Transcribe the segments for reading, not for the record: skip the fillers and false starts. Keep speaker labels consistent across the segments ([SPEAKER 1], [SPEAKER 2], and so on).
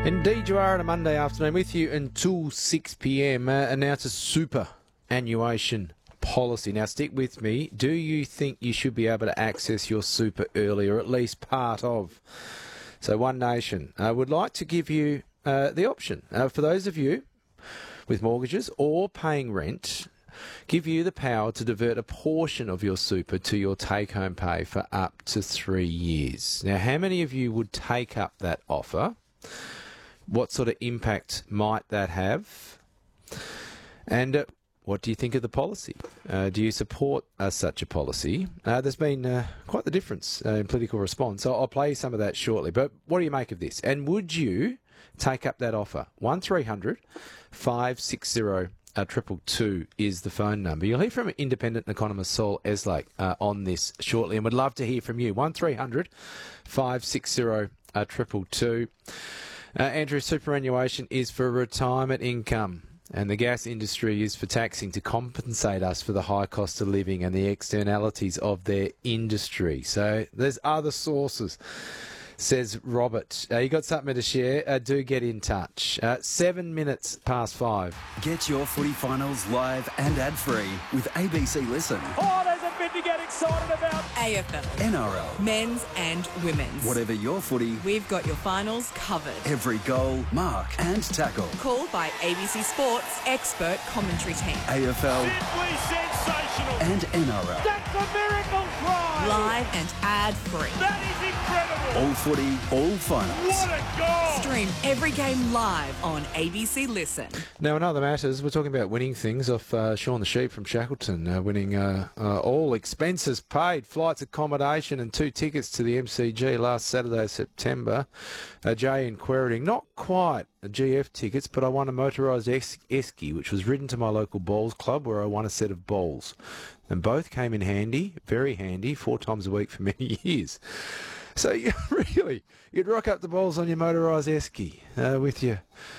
[SPEAKER 1] Indeed you are on a Monday afternoon with you until 6 p.m. Announce a superannuation policy. Now stick with me. Do you think you should be able to access your super early, or at least part of? So One Nation would like to give you the option for those of you with mortgages or paying rent, give you the power to divert a portion of your super to your take-home pay for up to 3 years. Now, how many of you would take up that offer? What sort of impact might that have? And what do you think of the policy? Do you support such a policy? There's been quite the difference in political response. So I'll play some of that shortly. But what do you make of this? And would you take up that offer? 1300 560 222 is the phone number. You'll hear from independent economist Saul Eslake on this shortly, and would love to hear from you. 1300 560 222. Andrew, superannuation is for retirement income, and the gas industry is for taxing to compensate us for the high cost of living and the externalities of their industry. So there's other sources, says Robert. You got something to share? Do get in touch. 7 minutes past 5.
[SPEAKER 2] Get your footy finals live and ad-free with ABC Listen.
[SPEAKER 3] Oh, there's a bit to get excited about.
[SPEAKER 4] AFL,
[SPEAKER 2] NRL.
[SPEAKER 4] men's and women's.
[SPEAKER 2] Whatever your footy,
[SPEAKER 4] We've got your finals covered.
[SPEAKER 2] every goal, mark and tackle.
[SPEAKER 4] Called by ABC Sports expert commentary team.
[SPEAKER 2] AFL
[SPEAKER 3] Simply sensational.
[SPEAKER 2] and NRL.
[SPEAKER 3] That's a miracle try.
[SPEAKER 4] Live and ad-free.
[SPEAKER 3] That is incredible.
[SPEAKER 2] All footy, all finals.
[SPEAKER 3] What a goal.
[SPEAKER 4] Stream every game live on ABC Listen.
[SPEAKER 1] Now, in other matters, we're talking about winning things off Sean the Sheep from Shackleton, winning all expenses paid, flights, accommodation and 2 tickets to the MCG last Saturday, September. Jay in Queriting, not quite GF tickets, but I won a motorised esky, which was ridden to my local bowls club, where I won a set of bowls. And both came in handy, very handy, 4 times a week for many years. So, you'd rock up the bowls on your motorised esky with you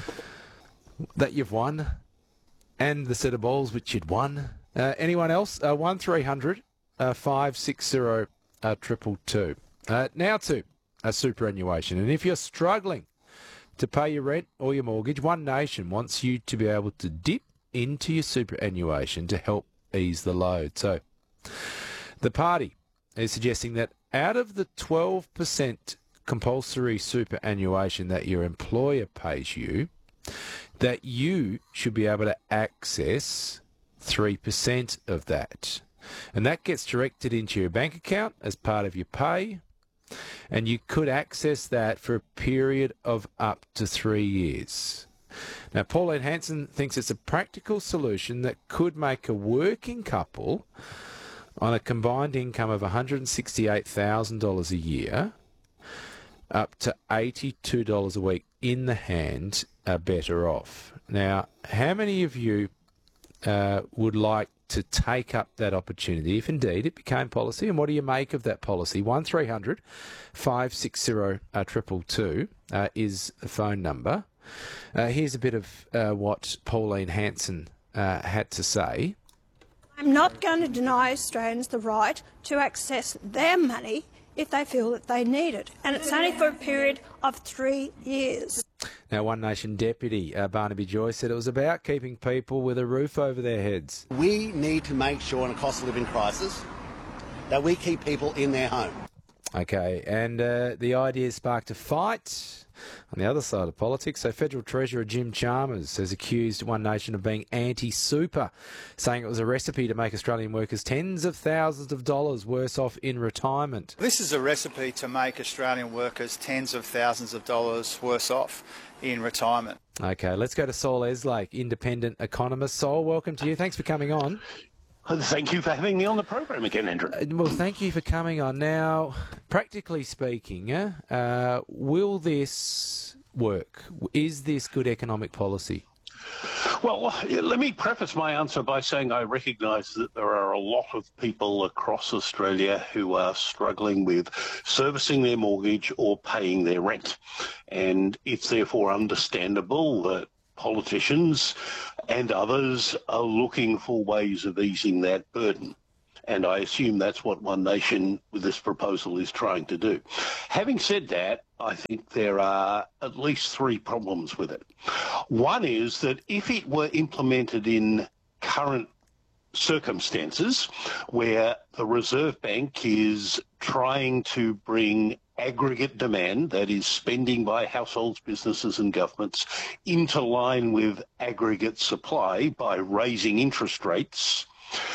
[SPEAKER 1] that you've won, and the set of bowls which you'd won. Anyone else? 1300 560 222. Now to superannuation. And if you're struggling to pay your rent or your mortgage, One Nation wants you to be able to dip into your superannuation to help ease the load. So the party is suggesting that out of the 12% compulsory superannuation that your employer pays you, that you should be able to access 3% of that. And that gets directed into your bank account as part of your pay, and you could access that for a period of up to 3 years. Now, Pauline Hanson thinks it's a practical solution that could make a working couple on a combined income of $168,000 a year up to $82 a week in the hand are better off. Now, how many of you would like to take up that opportunity if indeed it became policy, and what do you make of that policy? 1300 560 222 is the phone number. Here's a bit of what Pauline Hanson had to say.
[SPEAKER 5] I'm not going to deny Australians the right to access their money if they feel that they need it. And it's only for a period of 3 years.
[SPEAKER 1] Now, One Nation Deputy Barnaby Joyce said it was about keeping people with a roof over their heads.
[SPEAKER 6] We need to make sure in a cost of living crisis that we keep people in their home.
[SPEAKER 1] Okay, and the idea sparked a fight on the other side of politics. So Federal Treasurer Jim Chalmers has accused One Nation of being anti-super, saying it was a recipe to make Australian workers tens of thousands of dollars worse off in retirement.
[SPEAKER 7] This is a recipe to make Australian workers tens of thousands of dollars worse off in retirement.
[SPEAKER 1] Okay, let's go to Saul Eslake, independent economist. Saul, welcome to you. Thanks for coming on.
[SPEAKER 8] Thank you for having me on the program again, Andrew.
[SPEAKER 1] Well, thank you for coming on. Now, practically speaking, will this work? Is this good economic policy?
[SPEAKER 8] Well, let me preface my answer by saying I recognise that there are a lot of people across Australia who are struggling with servicing their mortgage or paying their rent. And it's therefore understandable that politicians and others are looking for ways of easing that burden. And I assume that's what One Nation with this proposal is trying to do. Having said that, I think there are at least three problems with it. One is that if it were implemented in current circumstances where the Reserve Bank is trying to bring aggregate demand, that is spending by households, businesses and governments, into line with aggregate supply by raising interest rates,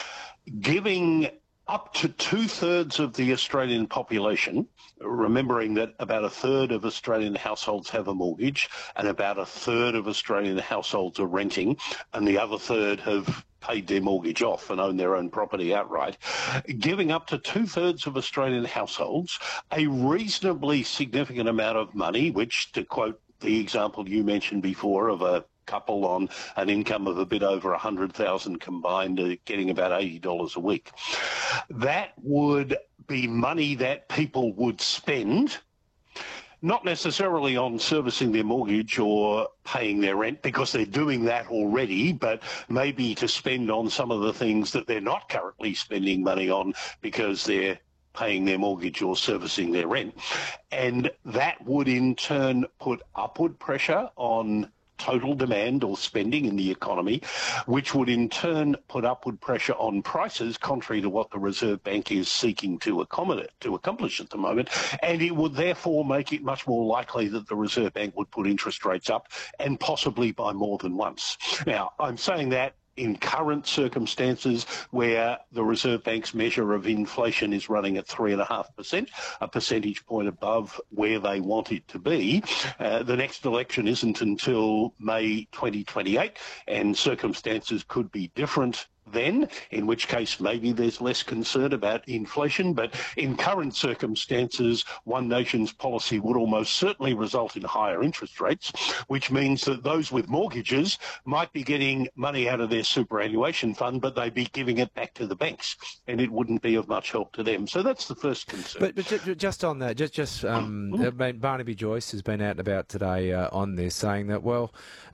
[SPEAKER 8] giving up to 2/3 of the Australian population, remembering that about 1/3 of Australian households have a mortgage and about 1/3 of Australian households are renting and the other 1/3 have paid their mortgage off and own their own property outright, giving up to 2/3 of Australian households a reasonably significant amount of money, which, to quote the example you mentioned before of a couple on an income of a bit over 100,000 combined, getting about $80 a week. That would be money that people would spend, not necessarily on servicing their mortgage or paying their rent, because they're doing that already, but maybe to spend on some of the things that they're not currently spending money on because they're paying their mortgage or servicing their rent. And that would in turn put upward pressure on total demand or spending in the economy, which would in turn put upward pressure on prices, contrary to what the Reserve Bank is seeking to accomplish at the moment. And it would therefore make it much more likely that the Reserve Bank would put interest rates up, and possibly by more than once. Now, I'm saying that in current circumstances where the Reserve Bank's measure of inflation is running at 3.5%, a percentage point above where they want it to be. The next election isn't until May 2028, and circumstances could be different then, in which case maybe there's less concern about inflation. But in current circumstances, One Nation's policy would almost certainly result in higher interest rates, which means that those with mortgages might be getting money out of their superannuation fund, but they'd be giving it back to the banks, and it wouldn't be of much help to them. So that's the first concern.
[SPEAKER 1] But just on that, Barnaby Joyce has been out and about today on this, saying that, well,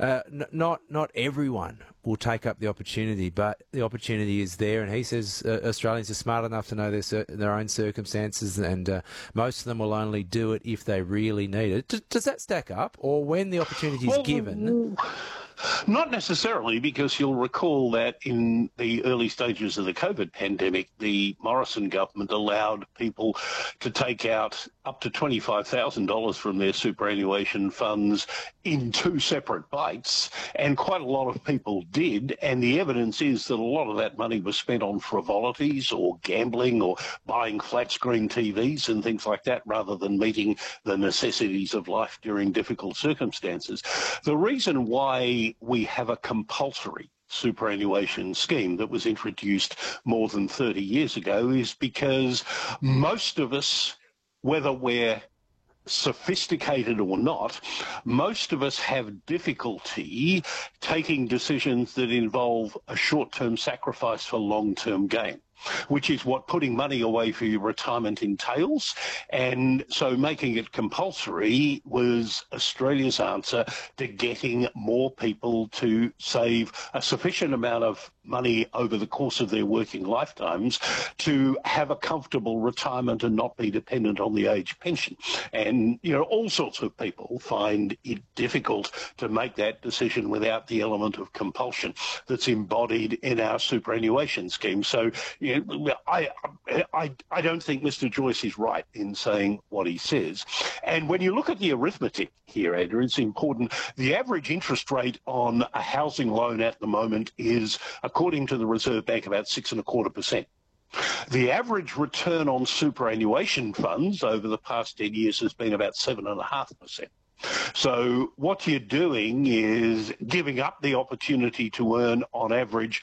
[SPEAKER 1] not everyone will take up the opportunity, but the opportunity is there, and he says Australians are smart enough to know their own circumstances, and most of them will only do it if they really need it. Does that stack up, or when the opportunity is given?
[SPEAKER 8] Not necessarily, because you'll recall that in the early stages of the COVID pandemic, the Morrison government allowed people to take out up to $25,000 from their superannuation funds in 2 separate bites, and quite a lot of people did, and the evidence is that a lot of that money was spent on frivolities or gambling or buying flat-screen TVs and things like that, rather than meeting the necessities of life during difficult circumstances. The reason why we have a compulsory superannuation scheme that was introduced more than 30 years ago is because most of us, whether we're sophisticated or not, most of us have difficulty taking decisions that involve a short-term sacrifice for long-term gain, which is what putting money away for your retirement entails. And so making it compulsory was Australia's answer to getting more people to save a sufficient amount of money over the course of their working lifetimes to have a comfortable retirement and not be dependent on the age pension. And, you know, all sorts of people find it difficult to make that decision without the element of compulsion that's embodied in our superannuation scheme. So, you know, I don't think Mr. Joyce is right in saying what he says. And when you look at the arithmetic here, Andrew, it's important. The average interest rate on a housing loan at the moment is, according to the Reserve Bank, about 6.25%. The average return on superannuation funds over the past 10 years has been about 7.5%. So what you're doing is giving up the opportunity to earn on average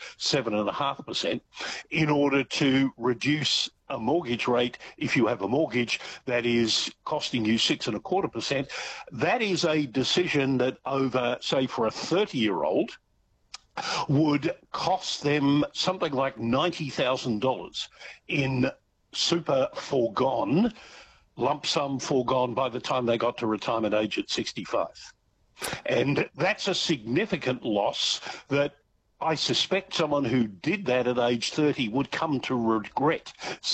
[SPEAKER 8] 7.5% in order to reduce a mortgage rate. If you have a mortgage that is costing you 6.25%, that is a decision that over, say, for a 30-year-old, would cost them something like $90,000 in super foregone, lump sum foregone by the time they got to retirement age at 65. And that's a significant loss that I suspect someone who did that at age 30 would come to regret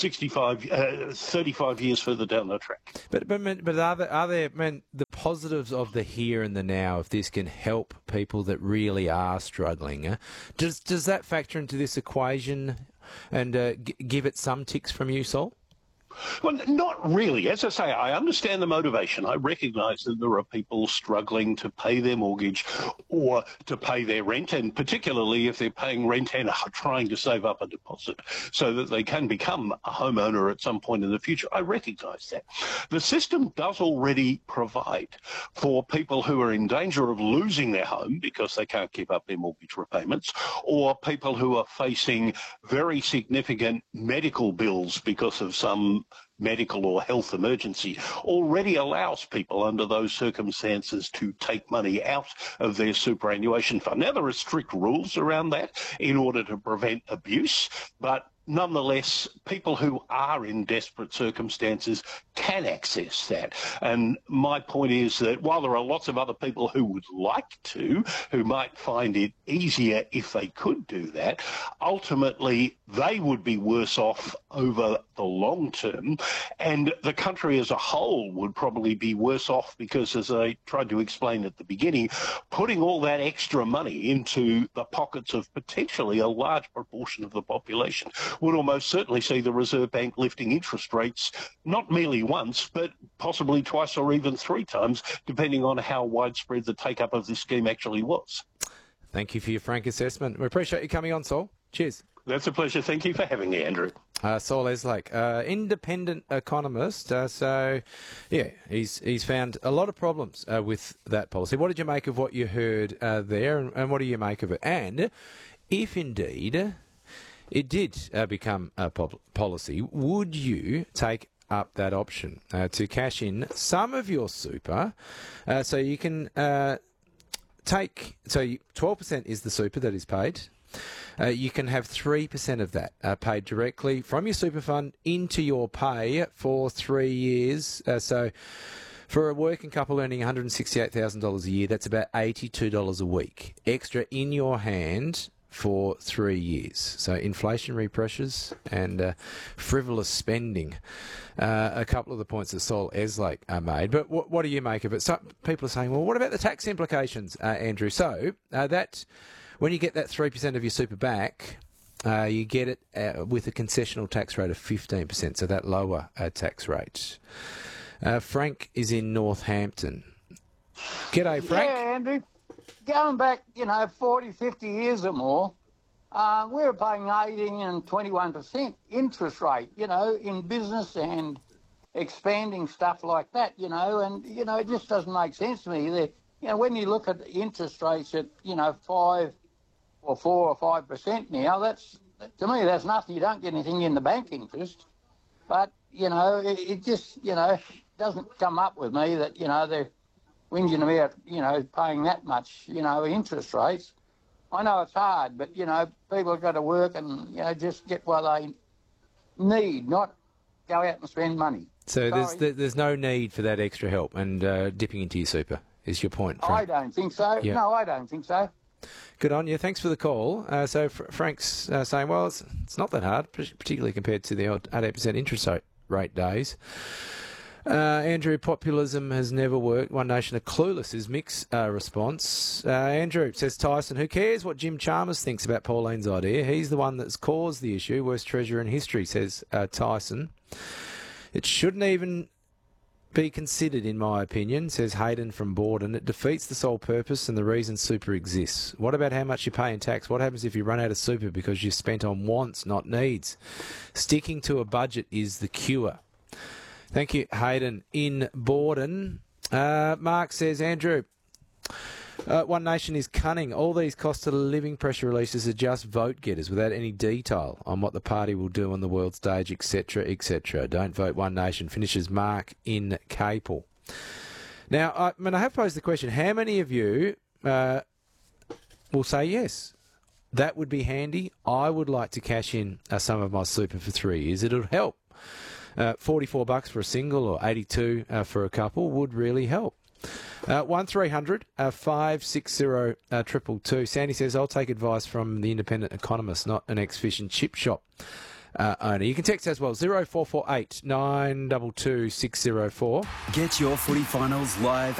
[SPEAKER 8] 35 years further down the track.
[SPEAKER 1] But are there the positives of the here and the now, if this can help people that really are struggling? Does that factor into this equation and give it some ticks from you, Sol?
[SPEAKER 8] Well, not really. As I say, I understand the motivation. I recognise that there are people struggling to pay their mortgage or to pay their rent, and particularly if they're paying rent and are trying to save up a deposit so that they can become a homeowner at some point in the future. I recognise that. The system does already provide for people who are in danger of losing their home because they can't keep up their mortgage repayments, or people who are facing very significant medical bills because of some medical or health emergency, already allows people under those circumstances to take money out of their superannuation fund. Now, there are strict rules around that in order to prevent abuse, but nonetheless, people who are in desperate circumstances can access that. And my point is that while there are lots of other people who would like to, who might find it easier if they could do that, ultimately they would be worse off over the long term, and the country as a whole would probably be worse off because, as I tried to explain at the beginning, putting all that extra money into the pockets of potentially a large proportion of the population would almost certainly see the Reserve Bank lifting interest rates not merely once, but possibly twice or even three times, depending on how widespread the take-up of this scheme actually was.
[SPEAKER 1] Thank you for your frank assessment. We appreciate you coming on, Sol. Cheers.
[SPEAKER 8] That's a pleasure. Thank you for having me, Andrew.
[SPEAKER 1] Sol Eslake, independent economist. So, he's found a lot of problems with that policy. What did you make of what you heard there, and what do you make of it? And if indeed it did become a policy, would you take up that option to cash in some of your super so you can take... So 12% is the super that is paid. You can have 3% of that paid directly from your super fund into your pay for 3 years. So for a working couple earning $168,000 a year, that's about $82 a week extra in your hand for 3 years. So inflationary pressures and frivolous spending, a couple of the points that Sol Eslake made. But what do you make of it? So people are saying, well, what about the tax implications, Andrew? So that when you get that 3% of your super back, you get it with a concessional tax rate of 15%, so that lower tax rate. Frank is in Northampton. G'day, Frank.
[SPEAKER 9] Yeah, Andrew. Going back, 40, 50 years or more, we were paying 18 and 21% interest rate, in business and expanding stuff like that, and, it just doesn't make sense to me. When you look at interest rates at, 5 or 4 or 5% now, to me, that's nothing. You don't get anything in the bank interest. But, it just, doesn't come up with me that, they're whinging about, paying that much, interest rates. I know it's hard, but, people have got to work and, just get what they need, not go out and spend money.
[SPEAKER 1] So there's no need for that extra help and dipping into your super, is your point, Frank?
[SPEAKER 9] I don't think so. Yeah. No, I don't think so.
[SPEAKER 1] Good on you. Thanks for the call. So Frank's saying, well, it's not that hard, particularly compared to the odd 18% interest rate days. Andrew, populism has never worked. One Nation are clueless is Mick's response. Andrew says, Tyson, who cares what Jim Chalmers thinks about Pauline's idea? He's the one that's caused the issue. Worst treasurer in history, says Tyson. It shouldn't even be considered, in my opinion, says Hayden from Borden. It defeats the sole purpose and the reason super exists. What about how much you pay in tax? What happens if you run out of super because you spent on wants, not needs? Sticking to a budget is the cure. Thank you, Hayden in Borden. Mark says, Andrew, One Nation is cunning. All these cost of living pressure releases are just vote getters without any detail on what the party will do on the world stage, etc., etc. Don't vote One Nation. Finishes Mark in Capel. Now, I have posed the question, how many of you will say yes? That would be handy. I would like to cash in some of my super for 3 years. It would help. $44 for a single or $82 for a couple would really help. 1300 560 222. Sandy says, I'll take advice from the independent economist, not an ex-fish and chip shop owner. You can text as well, 0448 922 604.
[SPEAKER 2] Get your footy finals live